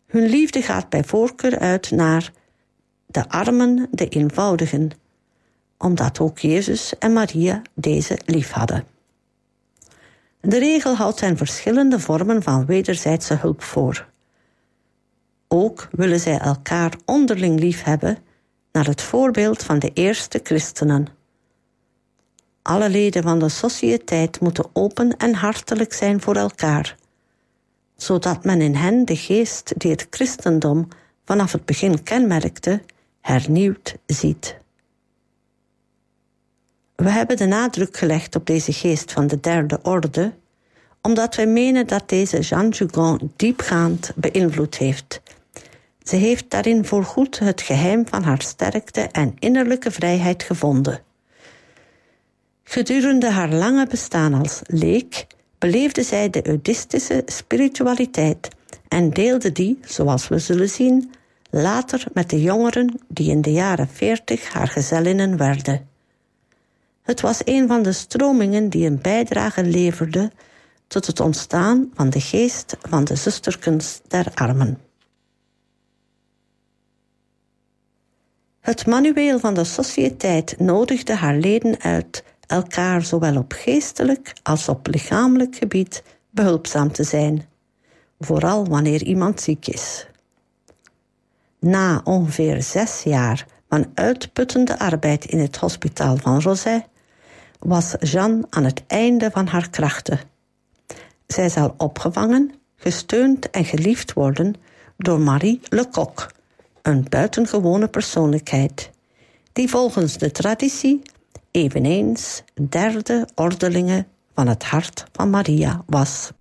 Hun liefde gaat bij voorkeur uit naar de armen, de eenvoudigen, omdat ook Jezus en Maria deze lief hadden. De regel houdt hen verschillende vormen van wederzijdse hulp voor. Ook willen zij elkaar onderling lief hebben, naar het voorbeeld van de eerste christenen. Alle leden van de sociëteit moeten open en hartelijk zijn voor elkaar, zodat men in hen de geest die het christendom vanaf het begin kenmerkte, hernieuwd ziet. We hebben de nadruk gelegd op deze geest van de derde orde, omdat wij menen dat deze Jeanne Jugon diepgaand beïnvloed heeft. Ze heeft daarin voorgoed het geheim van haar sterkte en innerlijke vrijheid gevonden. Gedurende haar lange bestaan als leek beleefde zij de eudistische spiritualiteit en deelde die, zoals we zullen zien, later met de jongeren die in de jaren 40 haar gezellinnen werden. Het was een van de stromingen die een bijdrage leverde tot het ontstaan van de geest van de zusterkens der armen. Het manueel van de sociëteit nodigde haar leden uit elkaar zowel op geestelijk als op lichamelijk gebied behulpzaam te zijn, vooral wanneer iemand ziek is. Na ongeveer 6 jaar van uitputtende arbeid in het hospitaal van Rozay was Jeanne aan het einde van haar krachten. Zij zal opgevangen, gesteund en geliefd worden door Marie Lecoq, een buitengewone persoonlijkheid, die volgens de traditie eveneens derde ordelinge van het hart van Maria was.